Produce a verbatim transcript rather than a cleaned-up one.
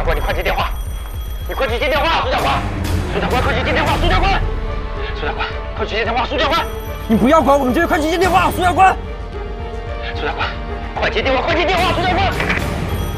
官，你快接电话！你快去接电话，苏长官！苏长官，快去接电话，苏长官！苏长官，快去接电话，苏长官！ 你不要管我们这些，快去接电话，苏长官！ 苏长官，快接电话，快接电话，苏长官！